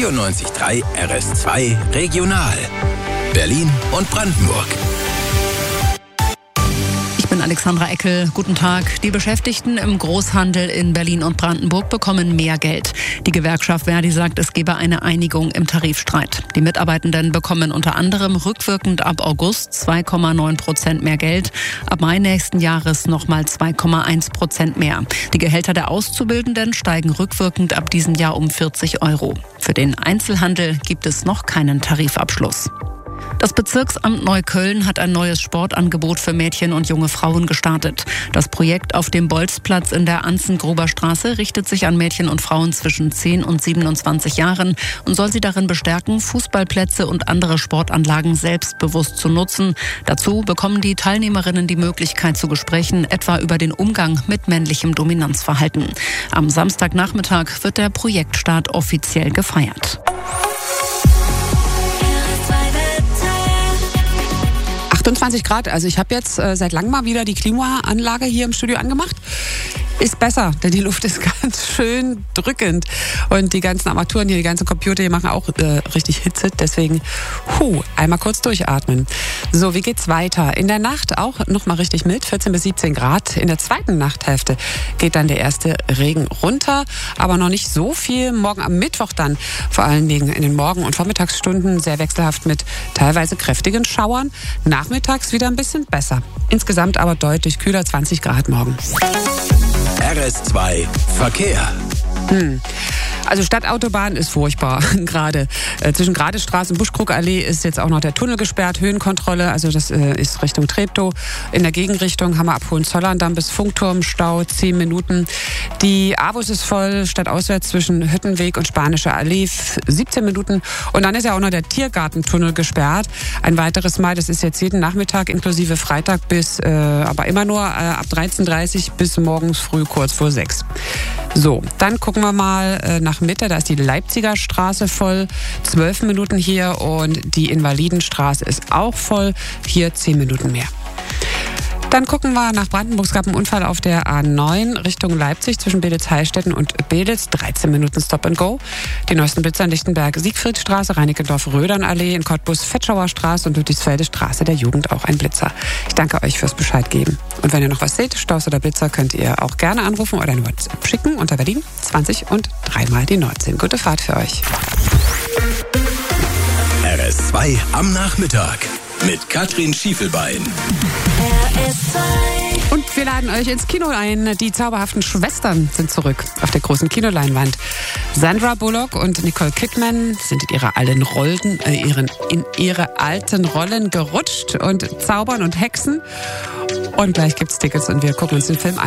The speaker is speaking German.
94.3 RS2 Regional. Berlin und Brandenburg. Ich bin Alexandra Eckel. Guten Tag. Die Beschäftigten im Großhandel in Berlin und Brandenburg bekommen mehr Geld. Die Gewerkschaft Verdi sagt, es gebe eine Einigung im Tarifstreit. Die Mitarbeitenden bekommen unter anderem rückwirkend ab August 2,9% mehr Geld. Ab Mai nächsten Jahres nochmal 2,1% mehr. Die Gehälter der Auszubildenden steigen rückwirkend ab diesem Jahr um 40 €. Für den Einzelhandel gibt es noch keinen Tarifabschluss. Das Bezirksamt Neukölln hat ein neues Sportangebot für Mädchen und junge Frauen gestartet. Das Projekt auf dem Bolzplatz in der Anzengruber Straße richtet sich an Mädchen und Frauen zwischen 10 und 27 Jahren und soll sie darin bestärken, Fußballplätze und andere Sportanlagen selbstbewusst zu nutzen. Dazu bekommen die Teilnehmerinnen die Möglichkeit zu Gesprächen, etwa über den Umgang mit männlichem Dominanzverhalten. Am Samstagnachmittag wird der Projektstart offiziell gefeiert. 28 Grad, also ich habe jetzt seit langem mal wieder die Klimaanlage hier im Studio angemacht. Ist besser, denn die Luft ist ganz schön drückend. Und die ganzen Armaturen hier, die ganzen Computer, die machen auch richtig Hitze. Deswegen, einmal kurz durchatmen. So, wie geht's weiter? In der Nacht auch nochmal richtig mild, 14 bis 17 Grad. In der zweiten Nachthälfte geht dann der erste Regen runter. Aber noch nicht so viel. Morgen am Mittwoch dann, vor allen Dingen in den Morgen- und Vormittagsstunden, sehr wechselhaft mit teilweise kräftigen Schauern. Nachmittags wieder ein bisschen besser. Insgesamt aber deutlich kühler, 20 Grad morgen. RS2 Verkehr. Also Stadtautobahn ist furchtbar gerade. Zwischen Gradestraße und Buschkrugallee ist jetzt auch noch der Tunnel gesperrt, Höhenkontrolle, also das ist Richtung Treptow. In der Gegenrichtung haben wir ab Hohenzollern dann bis Funkturm Stau, 10 Minuten. Die Avus ist voll, stadtauswärts zwischen Hüttenweg und Spanische Allee, 17 Minuten. Und dann ist ja auch noch der Tiergartentunnel gesperrt. Ein weiteres Mal, das ist jetzt jeden Nachmittag inklusive Freitag bis, aber immer nur ab 13:30 bis morgens früh kurz vor 6. So, dann gucken wir mal nach Mitte, da ist die Leipziger Straße voll, 12 Minuten hier und die Invalidenstraße ist auch voll, hier 10 Minuten mehr. Dann gucken wir nach Brandenburg. Es gab einen Unfall auf der A9 Richtung Leipzig zwischen Beelitz-Heilstätten und Beelitz. 13 Minuten Stop and Go. Die neuesten Blitzer in Lichtenberg, Siegfriedstraße, Reinickendorf-Rödernallee, in Cottbus, Fetschauer Straße und Ludwigsfelde Straße der Jugend auch ein Blitzer. Ich danke euch fürs Bescheid geben. Und wenn ihr noch was seht, Staus oder Blitzer, könnt ihr auch gerne anrufen oder eine WhatsApp schicken unter Berlin 20 und 3 mal die 19. Gute Fahrt für euch. RS2 am Nachmittag mit Katrin Schiefelbein. Und wir laden euch ins Kino ein. Die zauberhaften Schwestern sind zurück auf der großen Kinoleinwand. Sandra Bullock und Nicole Kidman sind in ihre alten Rollen gerutscht und zaubern und hexen. Und gleich gibt's Tickets und wir gucken uns den Film an.